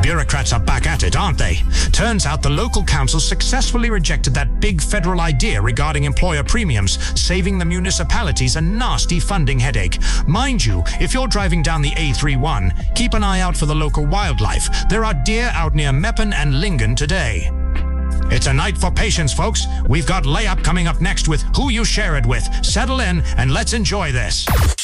bureaucrats are back at it, aren't they? Turns out the local council successfully rejected that big federal idea regarding employer premiums, saving the municipalities a nasty funding headache. Mind you, if you're driving down the A31, keep an eye out for the local wildlife. There are deer out near Meppen and Lingen today. It's a night for patience, folks. We've got Layup coming up next with Who You Share It With. Settle in and let's enjoy this.